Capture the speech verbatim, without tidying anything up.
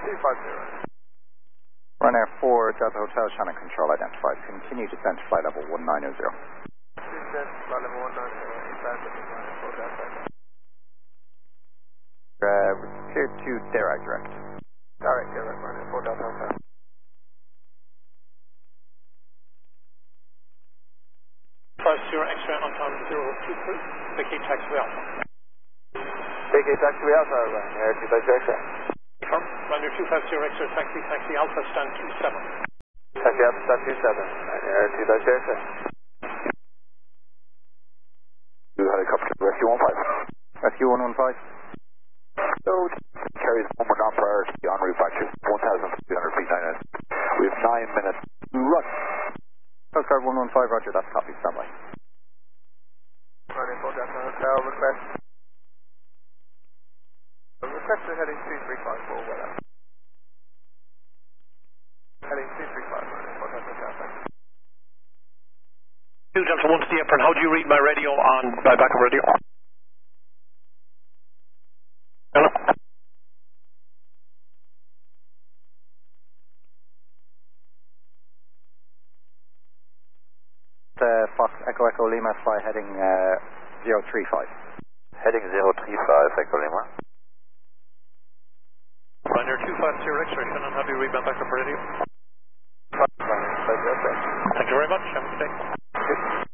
two five zero. Ryanair four, Delta Hotel, Shannon Control identified. Continue descent to flight level one nine zero. Descent to flight level one nine zero, inbound to Ryanair four Delta. Uh, clear to direct direct. Direct, direct, Ryanair four Delta Hotel. five zero X-ray on time zero two three, vacate taxiway Alpha. Vacate taxiway Alpha, Ryanair two five zero X-ray. Confirm, Ryanair two five zero X-ray taxi, taxi Alpha stand two seven. Taxi Alpha stand two seven, Ryanair two five zero X-ray. You helicopter, rescue one five. Rescue one one five. Load carries one more non-priority en route back to one thousand three hundred feet nine minutes. We have nine minutes. Run. Coast Guard one one five, roger, that's copy, standby. Ryanair four Delta Hotel, request. Request for heading two three five four, weather. Heading two three five, Ryanair four Delta Hotel, thanks. two Delta one to the apron, how do you read my radio on my backup radio? Hello? Uh, Fox Echo Echo Lima, fly heading uh, zero three five. Heading zero three five, Echo Lima. Ryanair two five zero X-ray, Shannon, how do you read my backup radio? Ryanair five zero X-ray. Thank you very much, have a good day.